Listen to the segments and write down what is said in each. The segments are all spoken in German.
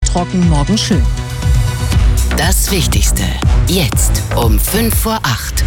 trocken, morgen schön. Das Wichtigste jetzt um 7:55.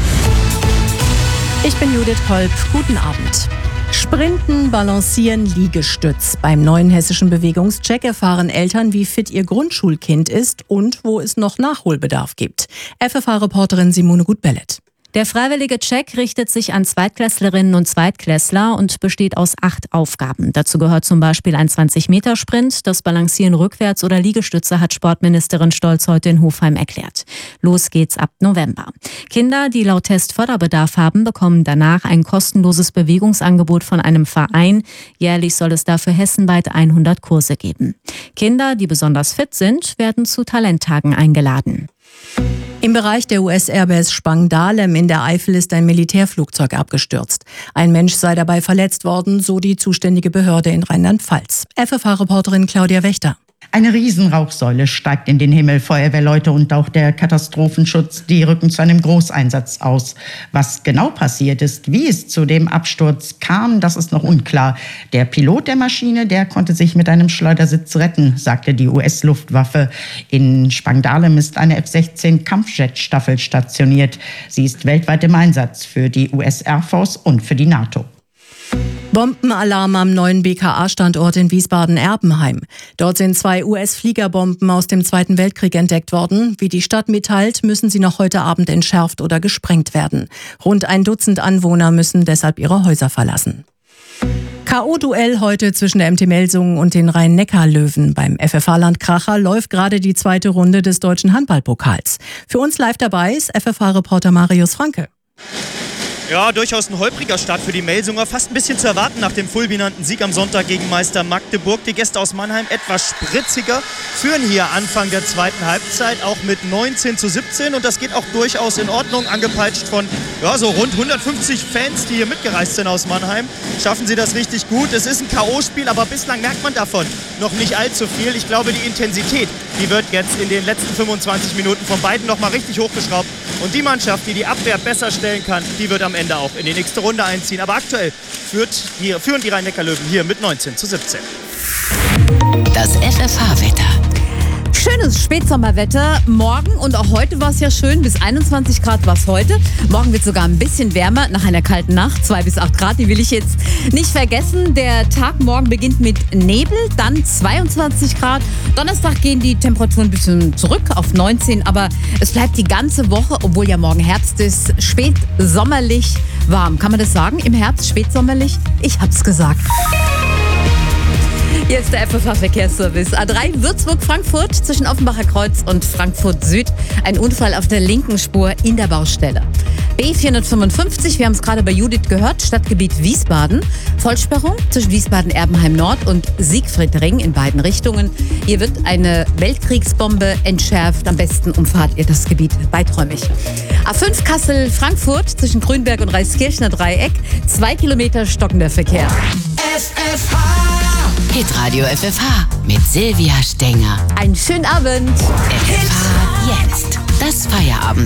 Ich bin Judith Kolb. Guten Abend. Sprinten, Balancieren, Liegestütz. Beim neuen hessischen Bewegungscheck erfahren Eltern, wie fit ihr Grundschulkind ist und wo es noch Nachholbedarf gibt. FFH-Reporterin Simone Gut-Bellet. Der freiwillige Check richtet sich an Zweitklässlerinnen und Zweitklässler und besteht aus 8 Aufgaben. Dazu gehört zum Beispiel ein 20-Meter-Sprint. Das Balancieren rückwärts oder Liegestütze hat Sportministerin Stolz heute in Hofheim erklärt. Los geht's ab November. Kinder, die laut Test Förderbedarf haben, bekommen danach ein kostenloses Bewegungsangebot von einem Verein. Jährlich soll es dafür hessenweit 100 Kurse geben. Kinder, die besonders fit sind, werden zu Talenttagen eingeladen. Im Bereich der US-Airbase Spangdahlem in der Eifel ist ein Militärflugzeug abgestürzt. Ein Mensch sei dabei verletzt worden, so die zuständige Behörde in Rheinland-Pfalz. FFH-Reporterin Claudia Wächter. Eine Riesenrauchsäule steigt in den Himmel. Feuerwehrleute und auch der Katastrophenschutz, die rücken zu einem Großeinsatz aus. Was genau passiert ist, wie es zu dem Absturz kam, das ist noch unklar. Der Pilot der Maschine, der konnte sich mit einem Schleudersitz retten, sagte die US-Luftwaffe. In Spangdahlem ist eine F-16 Kampfjet-Staffel stationiert. Sie ist weltweit im Einsatz für die US Air Force und für die NATO. Bombenalarm am neuen BKA-Standort in Wiesbaden-Erbenheim. Dort sind 2 US-Fliegerbomben aus dem Zweiten Weltkrieg entdeckt worden. Wie die Stadt mitteilt, müssen sie noch heute Abend entschärft oder gesprengt werden. Rund 1 Dutzend Anwohner müssen deshalb ihre Häuser verlassen. K.O.-Duell heute zwischen der MT Melsungen und den Rhein-Neckar-Löwen. Beim FFH-Land Kracher läuft gerade die 2. Runde des Deutschen Handballpokals. Für uns live dabei ist FFH-Reporter Marius Franke. Ja, durchaus ein holpriger Start für die Melsunger. Fast ein bisschen zu erwarten nach dem fulminanten Sieg am Sonntag gegen Meister Magdeburg. Die Gäste aus Mannheim etwas spritziger, führen hier Anfang der zweiten Halbzeit auch mit 19:17. Und das geht auch durchaus in Ordnung, angepeitscht von so rund 150 Fans, die hier mitgereist sind aus Mannheim. Schaffen sie das richtig gut. Es ist ein K.O.-Spiel, aber bislang merkt man davon noch nicht allzu viel. Ich glaube, die Intensität, die wird jetzt in den letzten 25 Minuten von beiden noch mal richtig hochgeschraubt. Und die Mannschaft, die die Abwehr besser stellen kann, die wird am Ende auch in die nächste Runde einziehen. Aber aktuell führen die Rhein-Neckar-Löwen hier mit 19:17. Das FFH-Wetter. Schönes Spätsommerwetter. Morgen und auch heute war es ja schön. Bis 21 Grad war es heute. Morgen wird sogar ein bisschen wärmer nach einer kalten Nacht. 2 bis 8 Grad, die will ich jetzt nicht vergessen. Der Tag morgen beginnt mit Nebel, dann 22 Grad. Donnerstag gehen die Temperaturen ein bisschen zurück auf 19. Aber es bleibt die ganze Woche, obwohl ja morgen Herbst ist, spätsommerlich warm. Kann man das sagen? Im Herbst spätsommerlich? Ich hab's gesagt. Hier ist der FFH-Verkehrsservice. A3 Würzburg-Frankfurt zwischen Offenbacher Kreuz und Frankfurt Süd. Ein Unfall auf der linken Spur in der Baustelle. B455, wir haben es gerade bei Judith gehört, Stadtgebiet Wiesbaden. Vollsperrung zwischen Wiesbaden-Erbenheim Nord und Siegfriedring in beiden Richtungen. Hier wird eine Weltkriegsbombe entschärft. Am besten umfahrt ihr das Gebiet weiträumig. A5 Kassel-Frankfurt zwischen Grünberg und Reiskirchner Dreieck. 2 Kilometer stockender Verkehr. FFH! Hitradio FFH mit Silvia Stenger. Einen schönen Abend. FFH jetzt. Das Feierabend.